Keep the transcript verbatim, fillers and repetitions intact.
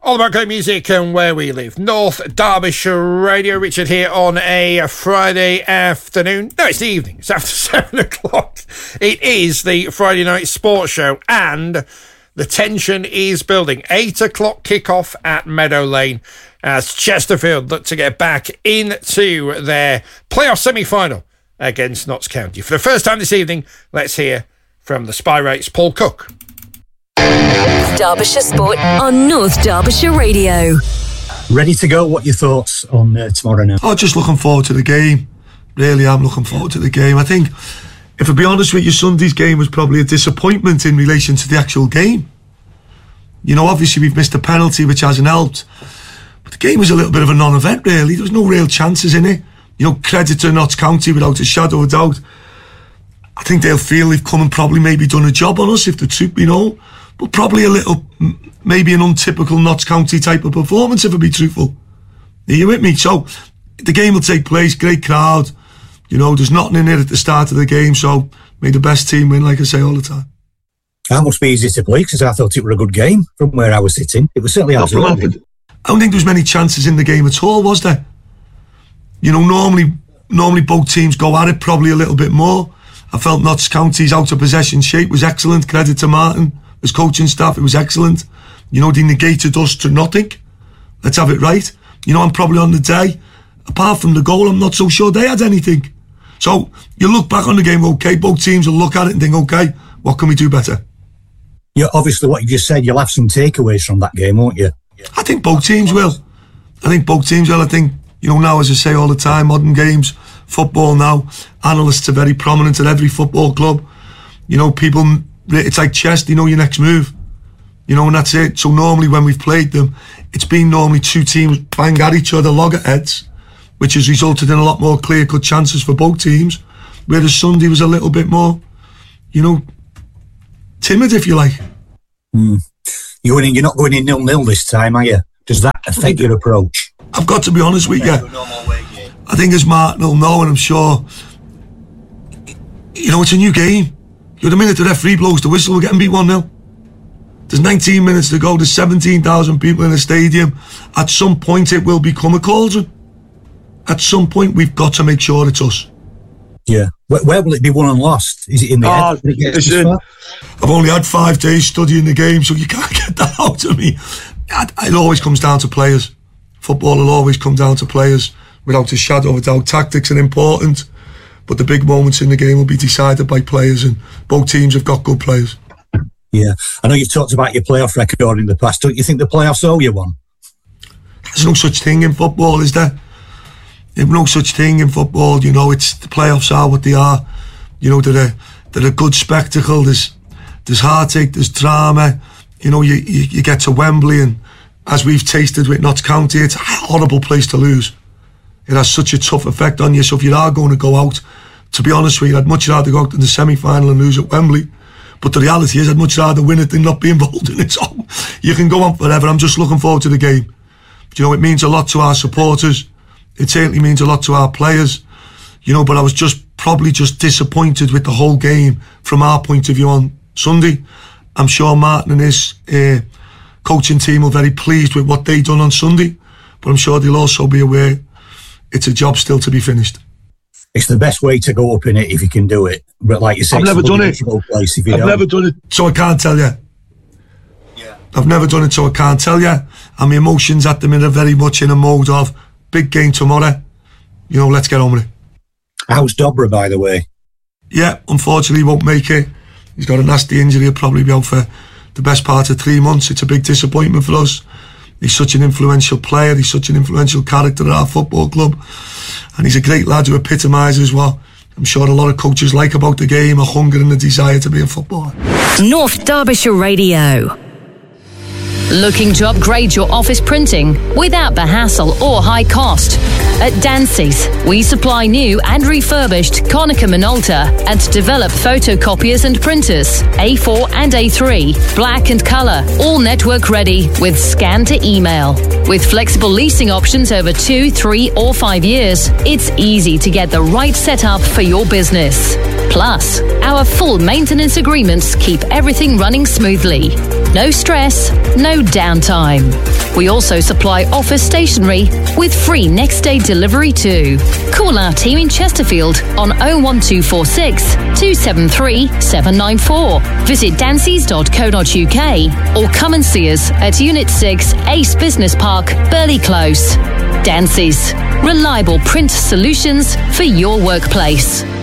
All about great music and where we live. North Derbyshire Radio. Richard here on a Friday afternoon. No, it's the evening. It's after seven o'clock. It is the Friday night sports show and the tension is building. Eight o'clock kickoff at Meadow Lane as Chesterfield look to get back into their playoff semi-final against Notts County. For the first time this evening, let's hear from the Spy Rates, Paul Cook. Derbyshire Sport on North Derbyshire Radio. Ready to go? What are your thoughts on uh, tomorrow now? Oh, just looking forward to the game. Really am looking forward to the game. I think, if I be honest with you, Sunday's game was probably a disappointment in relation to the actual game. You know, obviously we've missed a penalty, which hasn't helped. But the game was a little bit of a non-event, really. There was no real chances in it. You know, credit to Notts County without a shadow of a doubt. I think they'll feel they've come and probably maybe done a job on us, if the truth be known. But probably a little, maybe an untypical Notts County type of performance, if I be truthful. Are you with me? So, the game will take place, great crowd. You know, there's nothing in it at the start of the game, so may the best team win, like I say all the time. That must be easy to play, because I thought it was a good game from where I was sitting. It was certainly hard to win. I don't think there was many chances in the game at all, was there? You know, normally, normally both teams go at it probably a little bit more. I felt Notts County's out of possession shape was excellent. Credit to Martin. His coaching staff, it was excellent. You know, they negated us to nothing. Let's have it right. You know, I'm probably on the day, apart from the goal, I'm not so sure they had anything. So, you look back on the game, okay, both teams will look at it and think, okay, what can we do better? Yeah, obviously what you just said, you'll have some takeaways from that game, won't you? I think both teams will. I think both teams will. I think, you know, now, as I say all the time, modern games, football now, analysts are very prominent at every football club. You know, people... It's like chess, they know your next move. You know, and that's it. So normally when we've played them, it's been normally two teams bang at each other, loggerheads, which has resulted in a lot more clear-cut chances for both teams, whereas Sunday was a little bit more, you know, timid, if you like. Mm. You're, in, you're not going in nil-nil this time, are you? Does that affect your approach? I've got to be honest with you. I think as Martin will know, and I'm sure, you know, it's a new game. You know, the minute the referee blows the whistle, we're getting beat one nil. There's nineteen minutes to go. There's seventeen thousand people in the stadium. At some point, it will become a cauldron. At some point, we've got to make sure it's us. Yeah. Where, where will it be won and lost? Is it in the oh, head? It listen, I've only had five days studying the game, so you can't get that out of me. It always comes down to players. Football will always come down to players, without a shadow of a doubt. Tactics are important, but the big moments in the game will be decided by players, and both teams have got good players. Yeah. I know you've talked about your playoff record in the past. Don't you think the playoffs owe you one? There's no such thing in football, is there? There's no such thing in football. You know, it's the playoffs are what they are. You know, they're a, they're a good spectacle. There's there's heartache, there's drama. You know, you, you, you get to Wembley, and as we've tasted with Notts County, it's a horrible place to lose. It has such a tough effect on you. So if you are going to go out, to be honest with you, I'd much rather go out in the semi-final and lose at Wembley. But the reality is, I'd much rather win it than not be involved in it. So you can go on forever. I'm just looking forward to the game. But, you know, it means a lot to our supporters. It certainly means a lot to our players. You know, but I was just probably just disappointed with the whole game from our point of view on Sunday. I'm sure Martin and his uh, coaching team are very pleased with what they done on Sunday. But I'm sure they'll also be aware it's a job still to be finished. It's the best way to go up in it if you can do it. But like you said, I've never done it. Place if you I've don't. never done it, so I can't tell you. Yeah. I've never done it, so I can't tell you. And my emotions at the minute are very much in a mode of big game tomorrow. You know, let's get on with it. How's Dobra, by the way? Yeah, unfortunately, he won't make it. He's got a nasty injury. He'll probably be out for the best part of three months. It's a big disappointment for us. He's such an influential player. He's such an influential character at our football club. And he's a great lad who epitomises what I'm sure a lot of coaches like about the game, a hunger and a desire to be a footballer. North Derbyshire Radio. Looking to upgrade your office printing without the hassle or high cost? At Dancy's, we supply new and refurbished Konica Minolta and develop photocopiers and printers, A four and A three, black and colour, all network ready with scan to email. With flexible leasing options over two, three or five years, it's easy to get the right setup for your business. Plus, our full maintenance agreements keep everything running smoothly. No stress, no downtime. We also supply office stationery with free next day delivery too. Call our team in Chesterfield on oh one two four six, two seven three, seven nine four. Visit dancies dot co dot uk or come and see us at Unit six, Ace Business Park, Burley Close. Dancies, reliable print solutions for your workplace.